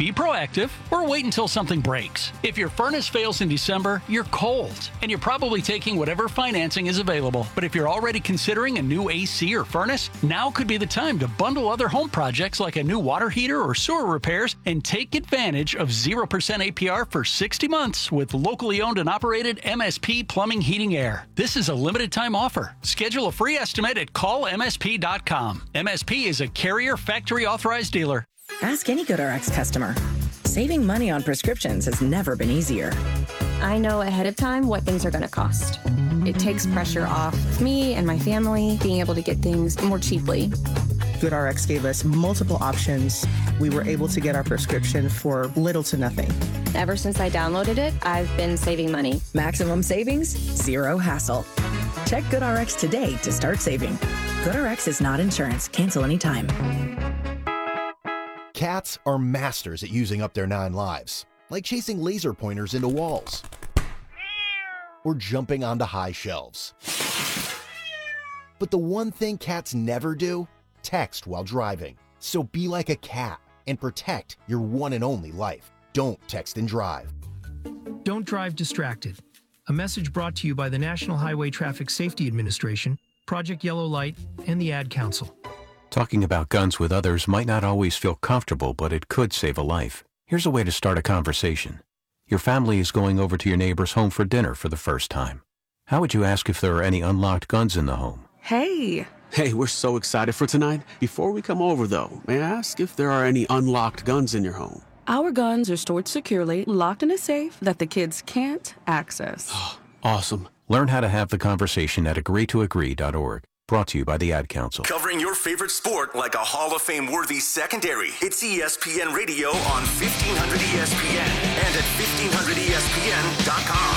Be proactive or wait until something breaks. If your furnace fails in December, you're cold, and you're probably taking whatever financing is available. But if you're already considering a new AC or furnace, now could be the time to bundle other home projects like a new water heater or sewer repairs and take advantage of 0% APR for 60 months with locally owned and operated MSP Plumbing, Heating, Air. This is a limited time offer. Schedule a free estimate at callmsp.com. MSP is a Carrier factory authorized dealer. Ask any GoodRx customer. Saving money on prescriptions has never been easier. I know ahead of time what things are going to cost. It takes pressure off me and my family being able to get things more cheaply. GoodRx gave us multiple options. We were able to get our prescription for little to nothing. Ever since I downloaded it, I've been saving money. Maximum savings, zero hassle. Check GoodRx today to start saving. GoodRx is not insurance. Cancel anytime. Cats are masters at using up their 9 lives, like chasing laser pointers into walls or jumping onto high shelves. But the one thing cats never do, text while driving. So be like a cat and protect your one and only life. Don't text and drive. Don't drive distracted. A message brought to you by the National Highway Traffic Safety Administration, Project Yellow Light, and the Ad Council. Talking about guns with others might not always feel comfortable, but it could save a life. Here's a way to start a conversation. Your family is going over to your neighbor's home for dinner for the first time. How would you ask if there are any unlocked guns in the home? Hey, we're so excited for tonight. Before we come over, though, may I ask if there are any unlocked guns in your home? Our guns are stored securely, locked in a safe that the kids can't access. Awesome. Learn how to have the conversation at agreetoagree.org. Brought to you by the Ad Council. Covering your favorite sport like a Hall of Fame-worthy secondary. It's ESPN Radio on 1500 ESPN and at 1500ESPN.com.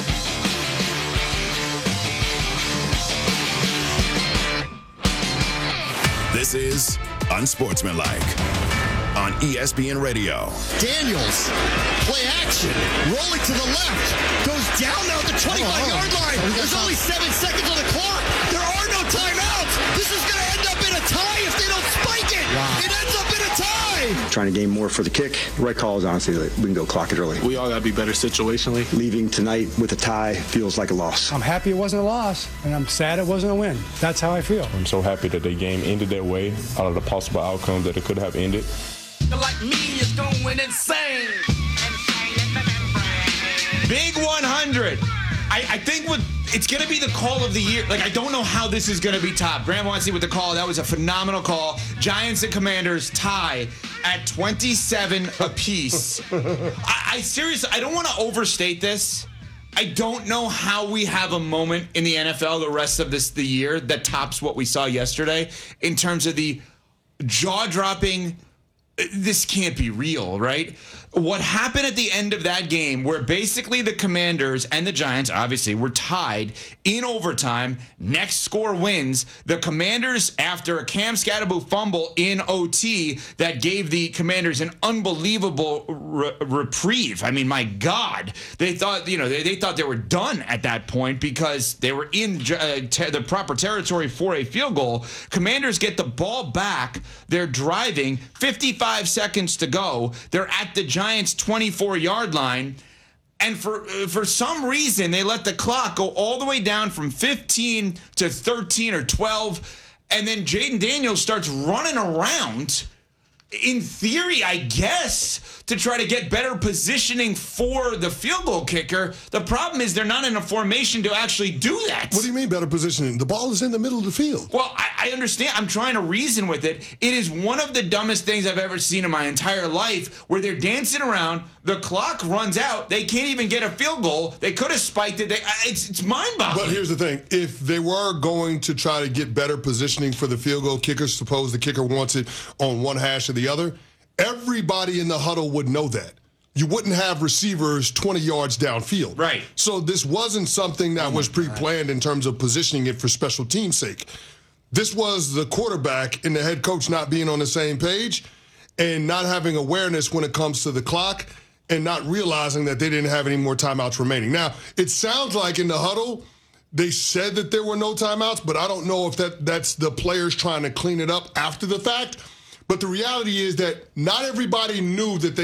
This is Unsportsmanlike on ESPN Radio. Daniels, play action, rolling to the left, goes down now at the 25-yard line. There's only 7 seconds on the clock. There are no timeouts. This is going to end up in a tie if they don't spike it. Wow. It ends up in a tie. Trying to gain more for the kick. The right call is honestly we can go clock it early. We all got to be better situationally. Leaving tonight with a tie feels like a loss. I'm happy it wasn't a loss, and I'm sad it wasn't a win. That's how I feel. I'm so happy that the game ended that way, out of the possible outcomes that it could have ended. Like me is going insane. Big 100. I think it's going to be the call of the year. Like, I don't know how this is going to be topped. Graham wants to see what the call. That was a phenomenal call. Giants and Commanders tie at 27 apiece. I seriously, I don't want to overstate this. I don't know how we have a moment in the NFL the rest of the year that tops what we saw yesterday in terms of the jaw-dropping. This can't be real, right? What happened at the end of that game where basically the Commanders and the Giants obviously were tied in overtime, next score wins. The Commanders, after a Cam Scatterbo fumble in OT that gave the Commanders an unbelievable reprieve. I mean, my God, they thought, they thought they were done at that point because they were in the proper territory for a field goal. Commanders get the ball back. They're driving, 55 seconds to go. They're at the Giants' 24-yard line. And for some reason, they let the clock go all the way down from 15 to 13 or 12. And then Jaden Daniels starts running around, in theory, I guess, to try to get better positioning for the field goal kicker. The problem is they're not in a formation to actually do that. What do you mean better positioning? The ball is in the middle of the field. Well, I understand. I'm trying to reason with it. It is one of the dumbest things I've ever seen in my entire life where they're dancing around. The clock runs out. They can't even get a field goal. They could have spiked it. It's mind-boggling. But here's the thing. If they were going to try to get better positioning for the field goal kicker, suppose the kicker wants it on one hash or the other, everybody in the huddle would know that. You wouldn't have receivers 20 yards downfield. Right. So this wasn't something that was pre-planned in terms of positioning it for special team's sake. This was the quarterback and the head coach not being on the same page and not having awareness when it comes to the clock and not realizing that they didn't have any more timeouts remaining. Now, it sounds like in the huddle, they said that there were no timeouts, but I don't know if that's the players trying to clean it up after the fact. But the reality is that not everybody knew that they